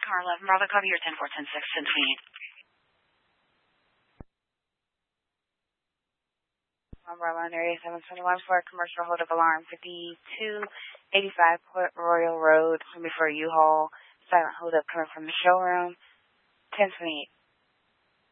car 11, Bravo, copy your 10-4-10-6, 10-28. Bravo, under 8721 for commercial hold-up alarm 5285 Port Royal Road, before U-Haul, silent hold-up coming from the showroom, 1028.